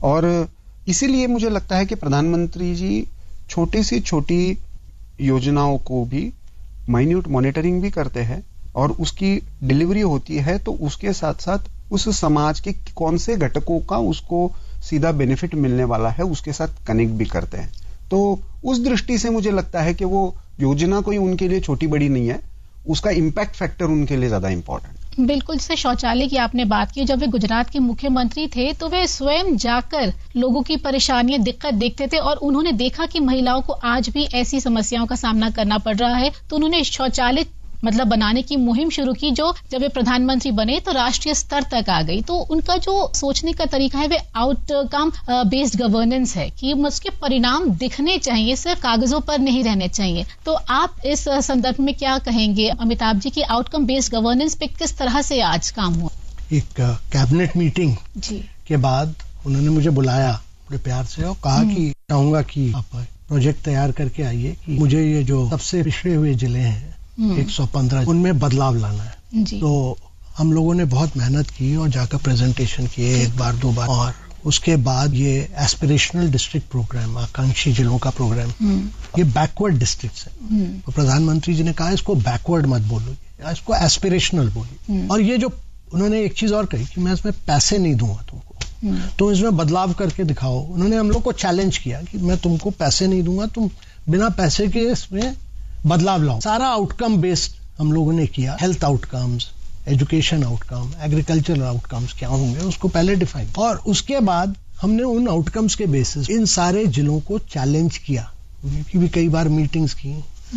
और इसीलिए मुझे लगता है कि प्रधानमंत्री जी छोटी से छोटी योजनाओं को भी माइन्यूट मॉनिटरिंग भी करते हैं और उसकी डिलीवरी होती है तो उसके साथ साथ उस समाज के कौन से घटकों का उसको सीधा बेनिफिट मिलने वाला है उसके साथ कनेक्ट भी करते हैं। तो उस दृष्टि से मुझे लगता है कि वो योजना कोई उनके लिए छोटी बड़ी नहीं है, उसका इम्पैक्ट फैक्टर उनके लिए ज्यादा इंपॉर्टेंट। बिल्कुल, जैसे शौचालय की आपने बात की, जब वे गुजरात के मुख्यमंत्री थे तो वे स्वयं जाकर लोगों की परेशानियां दिक्कत देखते थे और उन्होंने देखा कि महिलाओं को आज भी ऐसी समस्याओं का सामना करना पड़ रहा है, तो उन्होंने शौचालय बनाने की मुहिम शुरू की, जो जब वे प्रधानमंत्री बने तो राष्ट्रीय स्तर तक आ गई। तो उनका जो सोचने का तरीका है वे आउटकम बेस्ड गवर्नेंस है कि उसके परिणाम दिखने चाहिए, सिर्फ कागजों पर नहीं रहने चाहिए। तो आप इस संदर्भ में क्या कहेंगे अमिताभ जी की आउटकम बेस्ड गवर्नेंस पे किस तरह से आज काम हुआ? एक कैबिनेट मीटिंग के बाद उन्होंने मुझे बुलाया बड़े प्यार से और कहा कि चाहूंगा कि आप प्रोजेक्ट तैयार करके आइए कि मुझे ये जो सबसे पिछड़े हुए जिले हैं 115 उनमें बदलाव लाना है। तो हम लोगों ने बहुत मेहनत की और जाकर प्रेजेंटेशन किए एक बार दो बार, और उसके बाद ये एस्पिरेशनल डिस्ट्रिक्ट प्रोग्राम, आकांक्षी जिलों का प्रोग्राम, ये बैकवर्ड डिस्ट्रिक्ट्स है। तो प्रधानमंत्री जी ने कहा इसको बैकवर्ड मत बोलो, इसको एस्पिरेशनल बोलिए। और ये जो उन्होंने एक चीज और कही कि मैं इसमें पैसे नहीं दूंगा तुमको, तो इसमें बदलाव करके दिखाओ। उन्होंने हम लोग को चैलेंज किया कि मैं तुमको पैसे नहीं दूंगा, तुम बिना पैसे के इसमें बदलाव लाओ। सारा आउटकम बेस्ड हम लोगों ने किया, health outcomes, education outcome, agricultural outcomes क्या होंगे उसको पहले डिफाइन, और उसके बाद हमने उन आउटकम्स के बेसिस इन सारे जिलों को चैलेंज किया, की भी कई बार मीटिंग्स की।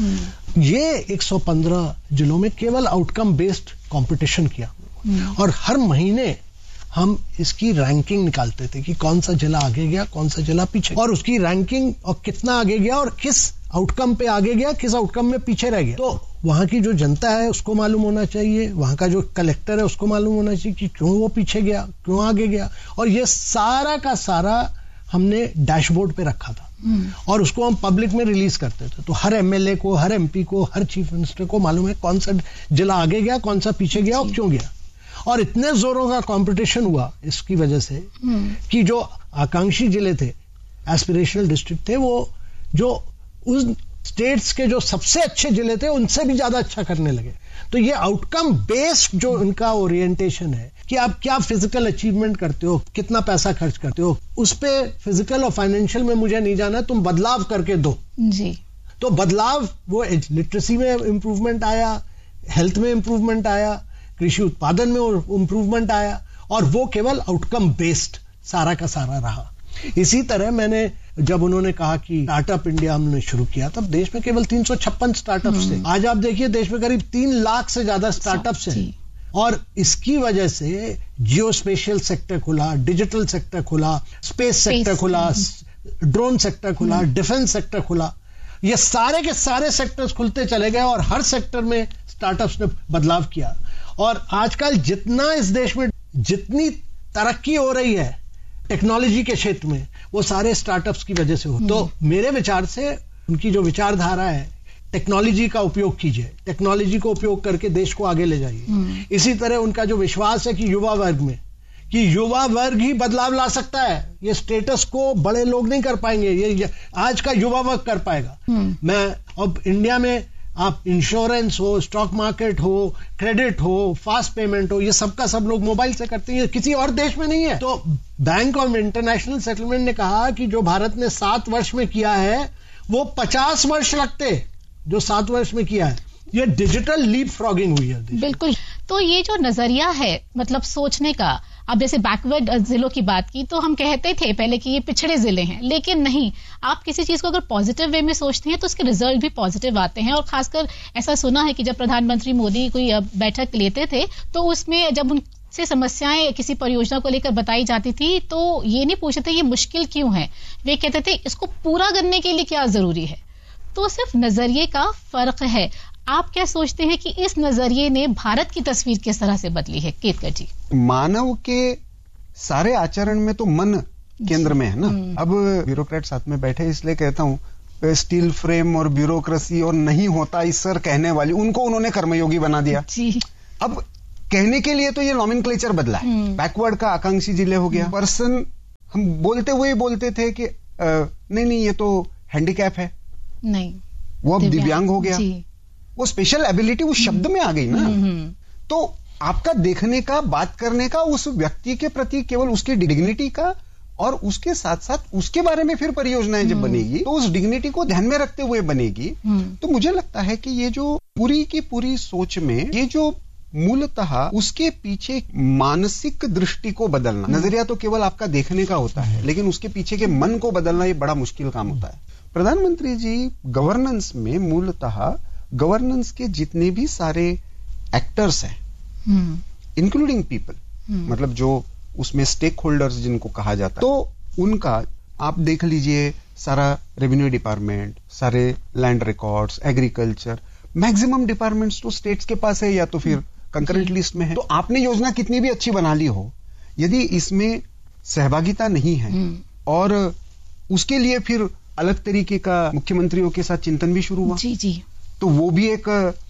ये 115 जिलों में केवल आउटकम बेस्ड कंपटीशन किया और हर महीने हम इसकी रैंकिंग निकालते थे कि कौन सा जिला आगे गया, कौन सा जिला पीछे, और उसकी रैंकिंग और कितना आगे गया और किस आउटकम पे आगे गया, किस आउटकम में पीछे रह गया। तो वहां की जो जनता है उसको मालूम होना चाहिए, वहां का जो कलेक्टर है उसको मालूम होना चाहिए कि क्यों वो पीछे गया, क्यों आगे गया, और ये सारा का सारा हमने डैशबोर्ड पे रखा था और उसको हम पब्लिक में रिलीज करते थे। तो हर एमएलए को, हर एमपी को, हर चीफ मिनिस्टर को मालूम है कौन सा जिला आगे गया, कौन सा पीछे गया और क्यों गया। और इतने जोरों का कंपटीशन हुआ इसकी वजह से कि जो आकांक्षी जिले थे, एस्पिरेशनल डिस्ट्रिक्ट थे, वो जो उस स्टेट्स के जो सबसे अच्छे जिले थे उनसे भी ज्यादा अच्छा करने लगे। तो ये आउटकम बेस्ड जो उनका ओरिएंटेशन है कि आप क्या फिजिकल अचीवमेंट करते हो, कितना पैसा खर्च करते हो, उस पे फिजिकल और फाइनेंशियल में मुझे नहीं जाना, तुम बदलाव करके दो जी। तो बदलाव, वो लिटरेसी में इंप्रूवमेंट आया, हेल्थ में इंप्रूवमेंट आया, कृषि उत्पादन में इंप्रूवमेंट आया, और वो केवल आउटकम बेस्ड सारा का सारा रहा। इसी तरह मैंने जब उन्होंने कहा कि स्टार्टअप इंडिया हमने शुरू किया, तब देश में केवल 356 स्टार्टअप्स थे। आज आप देखिए देश में करीब 3 लाख से ज्यादा स्टार्टअप्स हैं, और इसकी वजह से जियो स्पेशियल सेक्टर खुला, डिजिटल सेक्टर खुला, स्पेस सेक्टर खुला, ड्रोन सेक्टर खुला, डिफेंस सेक्टर खुला। ये सारे के सारे सेक्टर्स खुलते चले गए और हर सेक्टर में स्टार्टअप्स ने बदलाव किया। और आजकल जितना इस देश में जितनी तरक्की हो रही है टेक्नोलॉजी के क्षेत्र में, वो सारे स्टार्टअप्स की वजह से हो। तो मेरे विचार से उनकी जो विचारधारा है, टेक्नोलॉजी का उपयोग कीजिए, टेक्नोलॉजी को उपयोग करके देश को आगे ले जाइए। इसी तरह उनका जो विश्वास है कि युवा वर्ग में, कि युवा वर्ग ही बदलाव ला सकता है, ये स्टेटस को बड़े लोग नहीं कर पाएंगे, ये आज का युवा वर्ग कर पाएगा। मैं अब इंडिया में आप इंश्योरेंस हो, स्टॉक मार्केट हो, क्रेडिट हो, फास्ट पेमेंट हो, ये सबका सब लोग मोबाइल से करते हैं, किसी और देश में नहीं है। तो बैंक ऑफ इंटरनेशनल सेटलमेंट ने कहा कि जो भारत ने 7 वर्ष में किया है वो 50 वर्ष लगते, जो 7 वर्ष में किया है। ये डिजिटल लीप फ्रॉगिंग हुई है। बिल्कुल। तो ये जो नजरिया है सोचने का, अब जैसे बैकवर्ड जिलों की बात की तो हम कहते थे पहले कि ये पिछड़े जिले हैं, लेकिन नहीं, आप किसी चीज को अगर पॉजिटिव वे में सोचते हैं तो उसके रिजल्ट भी पॉजिटिव आते हैं। और खासकर ऐसा सुना है कि जब प्रधानमंत्री मोदी कोई बैठक लेते थे तो उसमें जब उनसे समस्याएं किसी परियोजना को लेकर बताई जाती थी तो ये नहीं पूछते थे ये मुश्किल क्यों है, वे कहते थे इसको पूरा करने के लिए क्या जरूरी है। तो सिर्फ नजरिए का फर्क है। आप क्या सोचते हैं कि इस नजरिए ने भारत की तस्वीर किस तरह से बदली है? केतकर जी। मानव के सारे आचरण में तो मन केंद्र में है ना। अब ब्यूरोक्रेट साथ में बैठे, इसलिए कहता हूं स्टील फ्रेम और ब्यूरोक्रेसी और नहीं होता इस सर कहने वाली, उनको उन्होंने कर्मयोगी बना दिया जी। अब कहने के लिए तो ये नॉमेनक्लेचर बदला है। बैकवर्ड का आकांक्षी जिले हो गया, पर्सन हम बोलते थे कि नहीं ये तो हैंडीकैप है, नहीं वो अब दिव्यांग हो गया, वो स्पेशल एबिलिटी उस शब्द में आ गई ना। तो आपका देखने का, बात करने का उस व्यक्ति के प्रति केवल उसकी डिग्निटी का, और उसके साथ साथ उसके बारे में फिर परियोजनाएं जब बनेगी तो उस डिग्निटी को ध्यान में रखते हुए बनेगी। तो मुझे लगता है कि ये जो पूरी की पूरी सोच में, ये जो मूलतः उसके पीछे मानसिक दृष्टि को बदलना, नजरिया तो केवल आपका देखने का होता है, लेकिन उसके पीछे के मन को बदलना ये बड़ा मुश्किल काम होता है। प्रधानमंत्री जी गवर्नेंस में मूलतः गवर्नेंस के जितने भी सारे एक्टर्स हैं, इंक्लूडिंग पीपल, मतलब जो उसमें स्टेक होल्डर्स जिनको कहा जाता है, तो उनका आप देख लीजिए, सारा रेवेन्यू डिपार्टमेंट, सारे land records, agriculture, maximum departments तो स्टेट्स के पास है या तो फिर कंकरेंट लिस्ट में है। तो आपने योजना कितनी भी अच्छी बना ली हो, यदि इसमें सहभागिता नहीं है और उसके लिए फिर अलग तरीके का मुख्यमंत्रियों के साथ चिंतन भी शुरू हुआ, जी, तो वो भी एक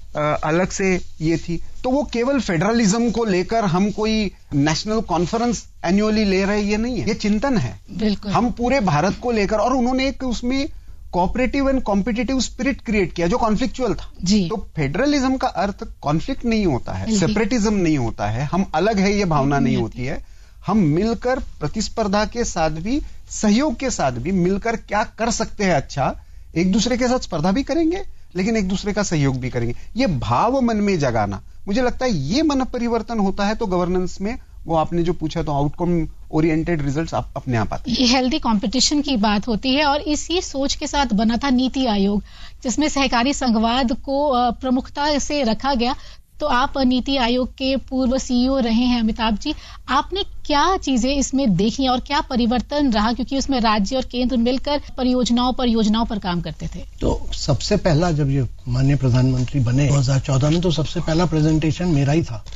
अलग से ये थी। तो वो केवल फेडरलिज्म को लेकर हम कोई नेशनल कॉन्फ्रेंस एनुअली ले रहे, ये नहीं है, ये चिंतन है बिल्कुल, हम पूरे भारत को लेकर। और उन्होंने एक उसमें cooperative and competitive spirit create किया जो कॉन्फ्लिक्चुअल था जी। तो फेडरलिज्म का अर्थ कॉन्फ्लिक्ट नहीं होता है, सेपरेटिज्म नहीं होता है, हम अलग है ये भावना नहीं होती है। हम मिलकर प्रतिस्पर्धा के साथ भी, सहयोग के साथ भी मिलकर क्या कर सकते हैं, अच्छा एक दूसरे के साथ स्पर्धा भी करेंगे लेकिन एक दूसरे का सहयोग भी करेंगे, ये भाव मन में जगाना, मुझे लगता है ये मन परिवर्तन होता है तो गवर्नेंस में, वो आपने जो पूछा तो आउटकम ओरिएंटेड रिजल्ट्स अपने आप आते हैं। ये हेल्दी कंपटीशन की बात होती है और इसी सोच के साथ बना था नीति आयोग, जिसमें सहकारी संघवाद को प्रमुखता से रखा गया। तो आप नीति आयोग के पूर्व सीईओ रहे हैं अमिताभ जी, आपने क्या चीजें इसमें देखी और क्या परिवर्तन रहा, क्योंकि उसमें राज्य और केंद्र मिलकर परियोजनाओं पर काम करते थे। तो सबसे पहला जब ये माननीय प्रधानमंत्री बने 2014 में, तो सबसे पहला प्रेजेंटेशन मेरा ही था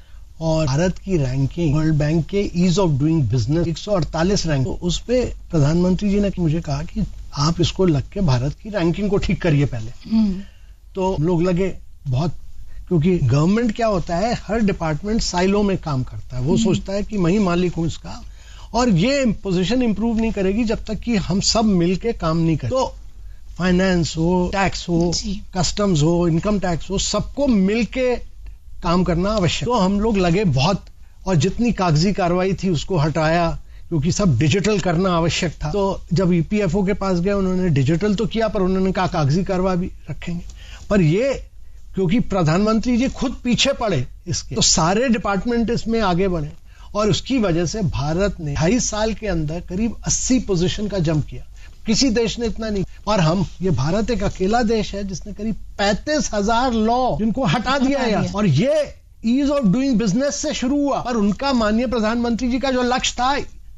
और भारत की रैंकिंग वर्ल्ड बैंक के ease of doing business 148 rank, तो उस पे प्रधानमंत्री जी ने मुझे कहा कि आप इसको लग के भारत की रैंकिंग को ठीक करिए पहले। तो लोग लगे बहुत, क्योंकि गवर्नमेंट क्या होता है, हर डिपार्टमेंट साइलो में काम करता है, वो सोचता है कि मैं ही मालिक हूं इसका, और ये पोजीशन इंप्रूव नहीं करेगी जब तक कि हम सब मिलके काम नहीं करें। तो फाइनेंस हो, टैक्स हो, कस्टम्स हो, इनकम टैक्स हो, सबको मिलके काम करना आवश्यक। तो हम लोग लगे बहुत, और जितनी कागजी कार्रवाई थी उसको हटाया, क्योंकि सब डिजिटल करना आवश्यक था। तो जब ईपीएफओ के पास गए, उन्होंने डिजिटल तो किया पर उन्होंने कहा कागजी कार्रवाई भी रखेंगे। पर ये क्योंकि प्रधानमंत्री जी खुद पीछे पड़े इसके, तो सारे डिपार्टमेंट इसमें आगे बढ़े और उसकी वजह से भारत ने 2.5 साल के अंदर करीब 80 पोजीशन का जंप किया। किसी देश ने इतना नहीं, और ये भारत एक अकेला देश है जिसने करीब 35,000 लॉ जिनको हटा दिया है। और ये ईज ऑफ डूइंग बिजनेस से शुरू हुआ, पर उनका माननीय प्रधानमंत्री जी का जो लक्ष्य था,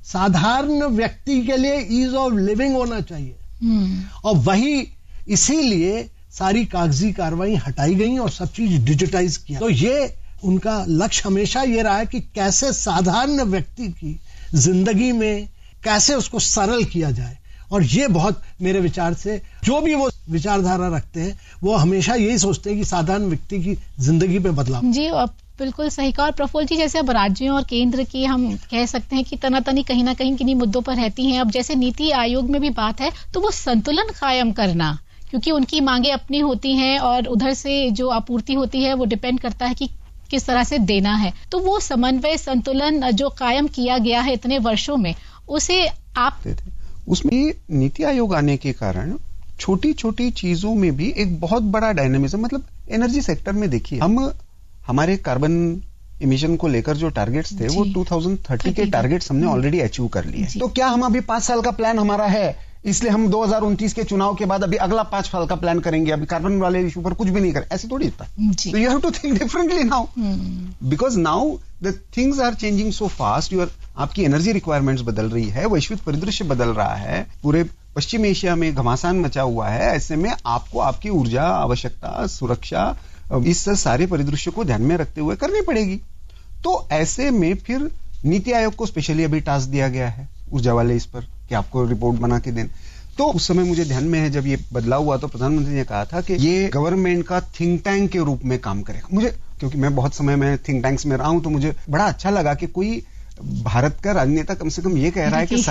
साधारण व्यक्ति के लिए ईज ऑफ लिविंग होना चाहिए, और वही इसीलिए सारी कागजी कार्रवाई हटाई गई और सब चीज डिजिटाइज किया। तो ये उनका लक्ष्य हमेशा ये रहा है कि कैसे साधारण व्यक्ति की जिंदगी में कैसे उसको सरल किया जाए, और ये बहुत मेरे विचार से, जो भी वो विचारधारा रखते हैं वो हमेशा यही सोचते हैं कि साधारण व्यक्ति की जिंदगी पे बदलाव। जी बिल्कुल सही कहा। और प्रफुल्ल जी, जैसे अब राज्यों और केंद्र की हम कह सकते हैं कि तनातनी कहीं ना कहीं किन्हीं मुद्दों पर रहती हैं। अब जैसे नीति आयोग में भी बात है, तो वो संतुलन कायम करना, क्योंकि उनकी मांगे अपनी होती हैं और उधर से जो आपूर्ति होती है वो डिपेंड करता है कि किस तरह से देना है। तो वो समन्वय, संतुलन जो कायम किया गया है इतने वर्षों में, उसे आप उसमें नीति आयोग आने के कारण छोटी छोटी चीजों में भी एक बहुत बड़ा डायनामिज्म, मतलब एनर्जी सेक्टर में देखिए, हम हमारे कार्बन इमिशन को लेकर जो टारगेट्स थे वो 2030 के टारगेट्स हमने ऑलरेडी अचीव कर लिए। तो क्या हम अभी 5 साल का प्लान हमारा है, इसलिए हम 2029 के चुनाव के बाद अभी अगला 5 साल का प्लान करेंगे, अभी कार्बन वाले इशू पर कुछ भी नहीं करें, ऐसे थोड़ी होता है। तो you have to think differently now, because now the things are changing so fast, आपकी एनर्जी रिक्वायरमेंट्स बदल रही है, वैश्विक परिदृश्य बदल रहा है, पूरे पश्चिम एशिया में घमासान मचा हुआ है। ऐसे में आपको आपकी ऊर्जा आवश्यकता, सुरक्षा, इस सारे परिदृश्य को ध्यान में रखते हुए करनी पड़ेगी। तो ऐसे में फिर नीति आयोग को स्पेशली अभी टास्क दिया गया है ऊर्जा वाले इस पर कि आपको रिपोर्ट बना के दें। तो उस समय मुझे ध्यान में है जब ये बदलाव हुआ तो प्रधानमंत्री ने कहा था कि ये गवर्नमेंट का थिंक टैंक के रूप में काम करेगा। मुझे, क्योंकि मैं बहुत समय में थिंक टैंक्स में रहा हूं, तो मुझे बड़ा अच्छा लगा कि कोई भारत का राजनेता कम से कम ये कह रहा है कि